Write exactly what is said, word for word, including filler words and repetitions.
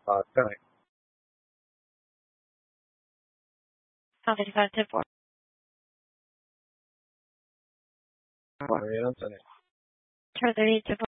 あ、つかない。 How did you find tip four? Eh, non se ne. Turn thirty to